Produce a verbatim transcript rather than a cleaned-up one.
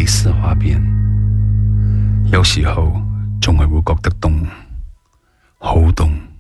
類似嘅畫面，有時候仲係會覺得凍，好凍。